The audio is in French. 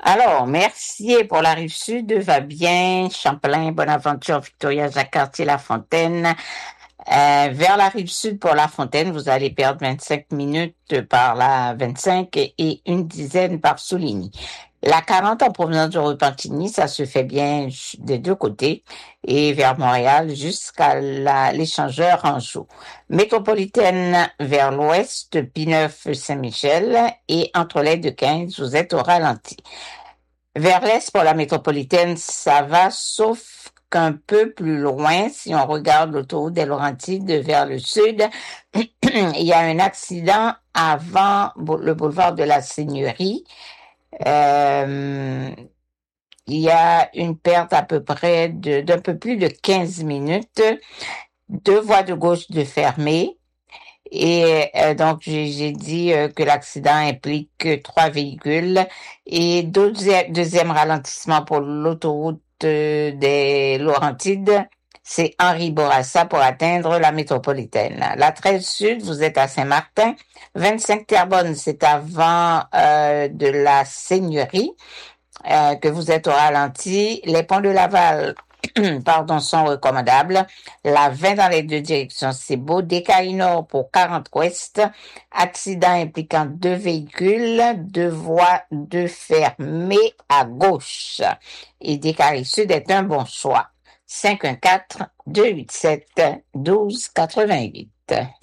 Alors, Mercier pour la rive sud va bien, Champlain, Bonaventure, Victoria, Jacques-Cartier, La Fontaine. Vers la rive sud pour La Fontaine, vous allez perdre 25 minutes par la 25 et une dizaine par Souligny. La 40 en provenance du Repentigny, ça se fait bien des deux côtés et vers Montréal jusqu'à l'échangeur Anjou. Métropolitaine vers l'ouest, Pineuf, Saint-Michel et entre les deux 15, vous êtes au ralenti. Vers l'est, pour la métropolitaine, ça va, sauf qu'un peu plus loin, si on regarde l'autoroute des Laurentides vers le sud, il y a un accident avant le boulevard de la Seigneurie. Euh, il y a une perte à peu près d'un peu plus de 15 minutes, deux voies de gauche de fermées. Et donc, j'ai dit que l'accident implique trois véhicules et deuxième ralentissement pour l'autoroute des Laurentides, c'est Henri Bourassa pour atteindre la métropolitaine. La 13 Sud, vous êtes à Saint-Martin. 25 Terrebonne, c'est avant de la Seigneurie que vous êtes au ralenti. Les ponts de Laval, pardon, sont recommandables. La 20 dans les deux directions, c'est beau. Décarie Nord pour 40 Ouest. Accident impliquant deux véhicules, deux voies, deux fermées à gauche. Et Décarie Sud est un bon choix. 514-287-1288.